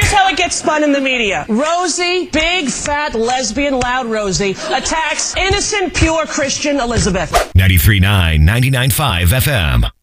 Here's how it gets spun in the media. Rosie, big, fat, lesbian, loud Rosie, attacks innocent, pure Christian Elizabeth. 93.9, 99.5 FM.